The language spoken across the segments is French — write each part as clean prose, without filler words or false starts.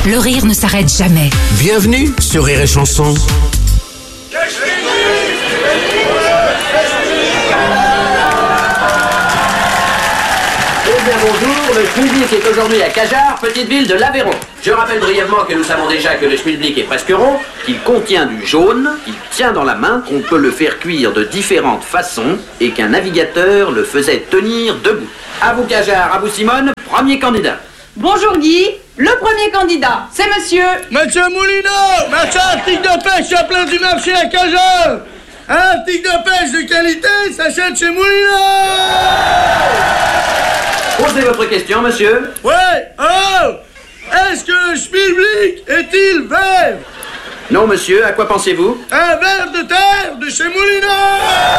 Le rire ne s'arrête jamais. Bienvenue sur Rire et Chanson. Bonjour, le Schmilblick est aujourd'hui à Cajarc, petite ville de l'Aveyron. Je rappelle brièvement que nous savons déjà que le Schmilblick est presque rond, qu'il contient du jaune, qu'il tient dans la main, qu'on peut le faire cuire de différentes façons et qu'un navigateur le faisait tenir debout. À vous Cajarc, à vous Simone, premier candidat. Bonjour Guy, le premier candidat, c'est monsieur... Monsieur Moulineau, marchand article de pêche à plein du marché à Cajarc. Un article de pêche de qualité s'achète chez Moulineau. Posez votre question, monsieur. Ouais, oh! Est-ce que le Schmilblick est-il vert? Non, monsieur, à quoi pensez-vous? Un ver de terre de chez Moulineau.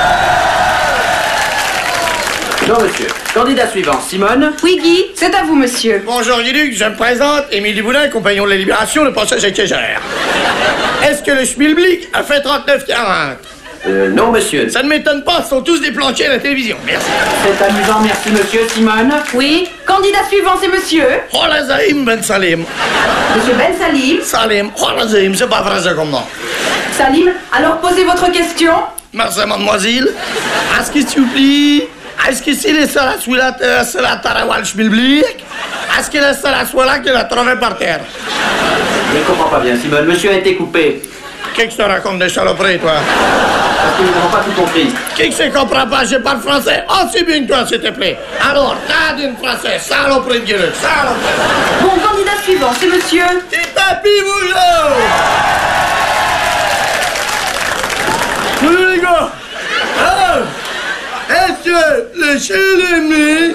Non, monsieur. Candidat suivant, Simone. Oui Guy, c'est à vous monsieur. Bonjour Guy-Luc, je me présente, Émile Duboulin, compagnon de la Libération, le passage à Cajarc. Est-ce que le Schmilblick a fait 39,40? Non, monsieur. Ça ne m'étonne pas, ils sont tous déplanchés à la télévision. Merci. C'est amusant, merci, monsieur. Simone. Oui, candidat suivant, c'est monsieur... Kholazaïm Ben Salim. Monsieur Ben Salim. Salim, Kholazaïm, c'est pas français comme nom. Salim, alors posez votre question. Merci, mademoiselle. Est-ce que s'il vous plaît, est-ce que c'est le seul à celui-là, c'est la Tarawal Schmilblick? Est-ce que le seul à celui-là qui l'a trouvé par terre? Je ne comprends pas bien, Simone. Monsieur a été coupé. Qu'est-ce que tu racontes des saloperies, toi? Parce que nous n'avons pas tout compris. Qui ne comprend pas? Je parle français aussi bien que toi, s'il te plaît. Alors, t'as d'une français, saloperie de gueule, saloperie. Bon, candidat suivant, c'est monsieur... Et Papy Boulot! Bonjour les gars! Alors, est-ce que le Schmilblick,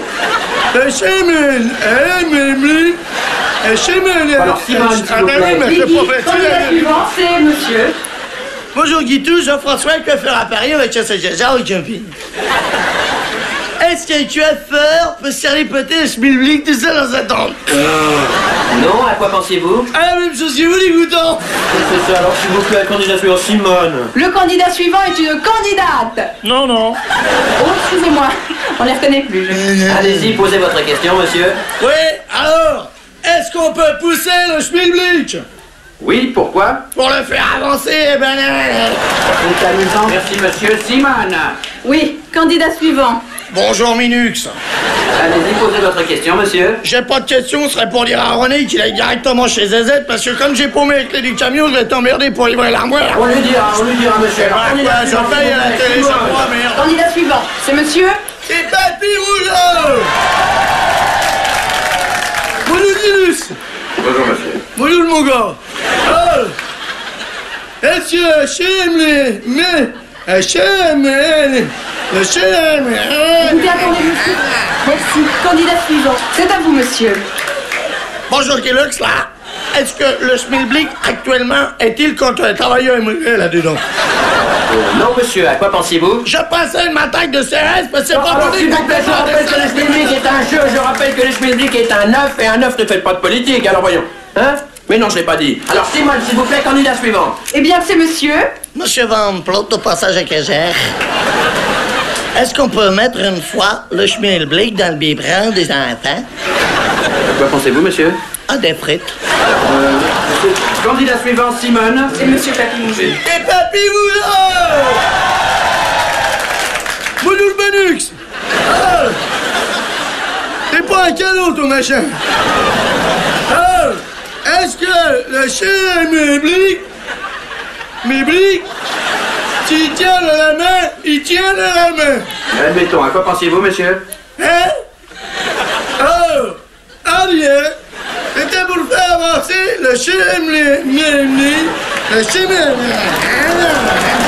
Alors, Simone, s'il vous plaît. Oui Guy, candidat suivant, c'est monsieur... Bonjour Guitou, Jean-François, coiffeur à Paris avec Cassagéjar au camping. Est-ce qu'un coiffeur peut se serlipoter le Schmilblick tout seul dans sa tente? Non, à quoi pensez-vous? Ah, la même chose que vous, les goutons! C'est ça, alors s'il vous plaît, candidat suivant, Simone. Le candidat suivant est une candidate. Non. Oh, excusez-moi, on les reconnaît plus. Allez-y, posez votre question, monsieur. Oui, alors, est-ce qu'on peut pousser le Schmilblick? Oui, pourquoi? Pour le faire avancer, C'est amusant, merci, monsieur. Simone. Oui, candidat suivant. Bonjour Minux. Allez-y, posez votre question, monsieur. J'ai pas de question, ce serait pour dire à René qu'il aille directement chez ZZ, parce que comme j'ai paumé les clés du camion, je vais t'emmerder pour livrer l'armoire. On lui dira, monsieur. Alors, candidat Je suivant, paye à la télé, Simone. ça moi, merde. Candidat suivant, c'est monsieur... C'est Papy Rougeau. Bonjour Minux. Bonjour, monsieur. Bonjour mon gars. Est-ce que Schmilblick, Écoutez, attendez monsieur. Merci, candidat suivant, c'est à vous monsieur. Bonjour Guilux, là. Est-ce que le Schmilblick actuellement est-il contre les travailleurs immigrés là-dedans? Non, monsieur, à quoi pensez-vous? Je passais ma taille de CRS parce que c'est pas Alors, politique. s'il vous plaît, je rappelle que le Schmilblick est un jeu, je rappelle que le Schmilblick est un œuf, et un œuf ne fait pas de politique, alors voyons. Hein? Mais non, je l'ai pas dit. Alors, Simone, s'il vous plaît, candidat suivant. Eh bien, c'est monsieur... Monsieur Van Plot, au passage à Cajarc. Est-ce qu'on peut mettre une fois le Schmilblick dans le biberon des enfants? À quoi pensez-vous, monsieur? Ah, des frites. Candidat suivant, Simone. C'est monsieur Papy. Et Papy Boulot! Bonjour Benux! T'es pas un cadeau, ton machin! Est-ce que le Schmilblick, s'il tient de la main, il tient de la main? Admettons, à quoi pensez-vous, monsieur? Hein? Bien! C'était pour faire avancer le Schmilblick.